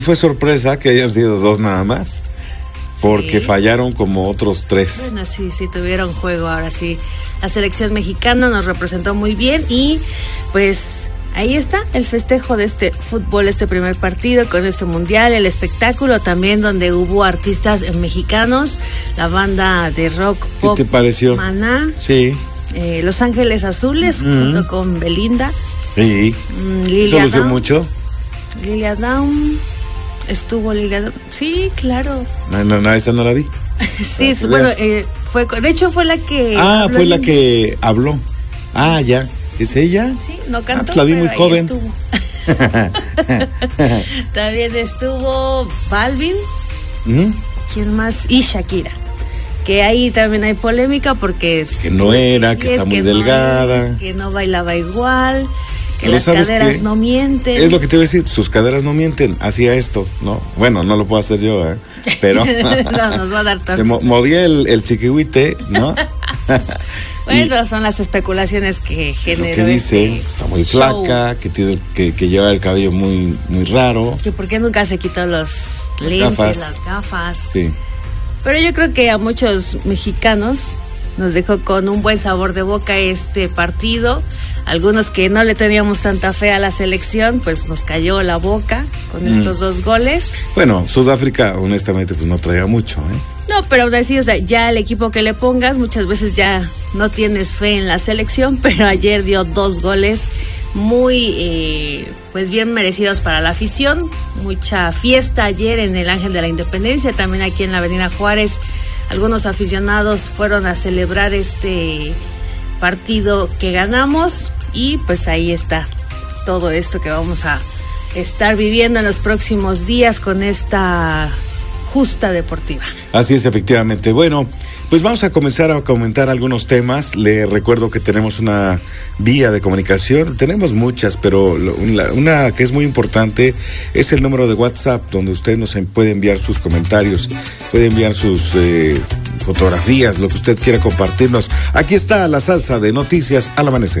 Fue sorpresa que hayan sido 2 nada más, porque fallaron como otros 3. Bueno, sí tuvieron juego, ahora sí. La selección mexicana nos representó muy bien y pues ahí está el festejo de este fútbol, este primer partido con este mundial, el espectáculo también donde hubo artistas mexicanos, la banda de rock pop. ¿Qué te pareció? Maná. Sí. Los Ángeles Azules junto con Belinda. Sí. Lilia ¿Eso Down. Mucho? Lilia Down. Estuvo Lilia Down. Sí, claro. No, esa no la vi. Sí, bueno, de hecho fue la que... fue la que habló. Ya. ¿Es ella? Sí, no cantó, pues la vi muy joven. También estuvo Balvin. ¿Quién más? Y Shakira. Que ahí también hay polémica porque... Que no era, que está muy delgada. Que no bailaba igual, que pero las caderas no mienten. Es lo que te iba a decir, sus caderas no mienten. Hacía esto, ¿no? Bueno, no lo puedo hacer yo, pero... No, nos va a dar tanto. Se movía el chiquihuite, ¿no? Bueno, son las especulaciones que generó. Lo que dice, está muy flaca, que lleva el cabello muy, muy raro. Que por qué nunca se quitó las gafas. Sí. Pero yo creo que a muchos mexicanos nos dejó con un buen sabor de boca este partido. Algunos que no le teníamos tanta fe a la selección, pues nos cayó la boca con estos 2 goles. Bueno, Sudáfrica, honestamente, pues no traía mucho, No, pero aún así, o sea, ya el equipo que le pongas, muchas veces ya no tienes fe en la selección, pero ayer dio 2 goles muy, pues bien merecidos para la afición. Mucha fiesta ayer en el Ángel de la Independencia, también aquí en la Avenida Juárez. Algunos aficionados fueron a celebrar este partido que ganamos y pues ahí está todo esto que vamos a estar viviendo en los próximos días con esta justa deportiva. Así es, efectivamente. Bueno, pues vamos a comenzar a comentar algunos temas. Le recuerdo que tenemos una vía de comunicación. Tenemos muchas, pero una que es muy importante es el número de WhatsApp, donde usted nos puede enviar sus comentarios, puede enviar sus fotografías, lo que usted quiera compartirnos. Aquí está la salsa de Noticias al Amanecer.